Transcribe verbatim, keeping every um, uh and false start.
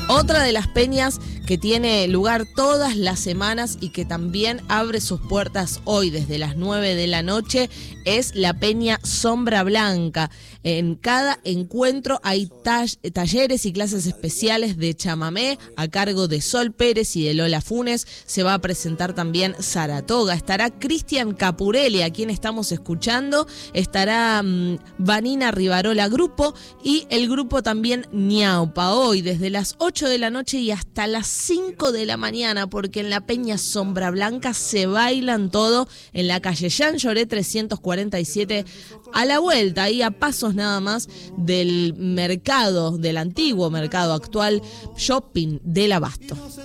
Otra de las peñas que tiene lugar todas las semanas y que también abre sus puertas hoy desde las nueve de la noche es la Peña Sombra Blanca. En cada encuentro hay tall- talleres y clases especiales de chamamé a cargo de Sol Pérez y de Lola Funes. Se va a presentar también Saratoga. Estará Cristian Capurelli, a quien estamos escuchando. Estará um, Vanina Rivarola Grupo y el grupo también Ñaupa. Hoy desde las ocho de la noche y hasta las cinco de la mañana, porque en la Peña Sombra Blanca se bailan todo en la calle Jean Lloré trescientos cuarenta y siete, a la vuelta, ahí a pasos nada más del mercado, del antiguo mercado actual Shopping del Abasto.